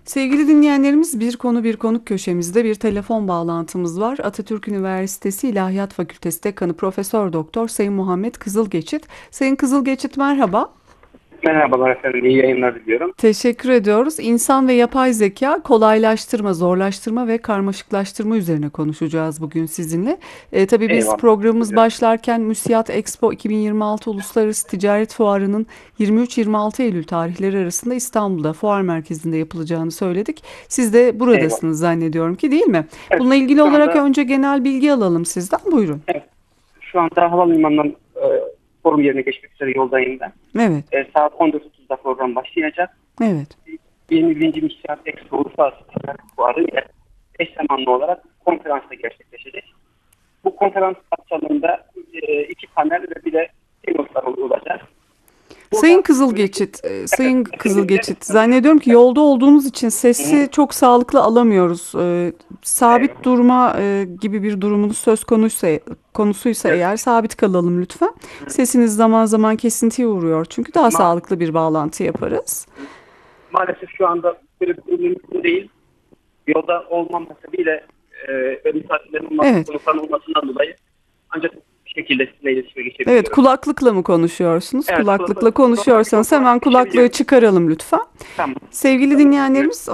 Sevgili dinleyenlerimiz, bir konu bir konuk köşemizde bir telefon bağlantımız var. Atatürk Üniversitesi İlahiyat Fakültesi Dekanı Profesör Doktor Sayın Muhammed Kızılgeçit. Sayın Kızılgeçit, merhaba. Merhabalar efendim, iyi yayınlar diliyorum. Teşekkür ediyoruz. İnsan ve yapay zeka kolaylaştırma, zorlaştırma ve karmaşıklaştırma üzerine konuşacağız bugün sizinle. Tabii biz Eyvallah. programımız Buyurun. başlarken Müsiyat Expo 2026 Uluslararası Ticaret Fuarı'nın 23-26 Eylül tarihleri arasında İstanbul'da Fuar Merkezi'nde yapılacağını söyledik. Siz de Eyvallah. buradasınız zannediyorum ki, değil mi? Evet, Bununla ilgili şu olarak anda önce genel bilgi alalım sizden. Buyurun. evet, şu anda havalimanından forum yerine geçmek üzere yoldayım ben. Evet, Saat 14.30'da program başlayacak. evet. 21. Müsiyat Expo Uluslararası Ticaret Fuarı ile eş zamanlı olarak konferansta gerçekleşecek. Bu konferans kapsamında iki panel ve bir de keynote'lar olacak. Sayın Burada Kızılgeçit, Sayın evet, Kızılgeçit, zannediyorum ki yolda olduğunuz için sesi çok sağlıklı alamıyoruz. Sabit eyvallah. durma gibi bir durumunuz söz konusuysa Evet. eğer sabit kalalım lütfen. Sesiniz zaman zaman kesintiye uğruyor çünkü daha Ma- sağlıklı bir bağlantı yaparız. Maalesef şu anda böyle bir durum mümkün değil. Yolda olmam hasebiyle ve misafirlerin olması, Evet, konukların olmasından dolayı ancak bir şekilde sizinle iletişime evet, geçebiliyorum. kulaklıkla mı konuşuyorsunuz? Evet, Kulaklıkla kulaklık konuşuyorsanız hemen kulaklığı geçebiliyorum. çıkaralım lütfen. Tamam. Sevgili Tamam. Buyurun. dinleyenlerimiz,